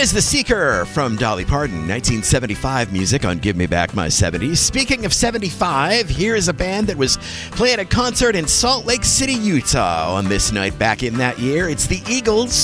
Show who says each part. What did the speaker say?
Speaker 1: is The Seeker from Dolly Parton, 1975 music on Give Me Back My 70s. Speaking of 75, here is a band that was playing a concert in Salt Lake City, Utah on this night back in that year. It's the Eagles.